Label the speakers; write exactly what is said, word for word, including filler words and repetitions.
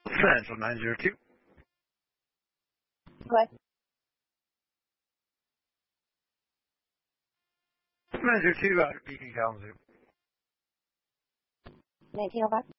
Speaker 1: Central nine zero two.
Speaker 2: What?
Speaker 1: nine zero two, uh, Beacon Kalamazoo.
Speaker 2: nineteen oh five?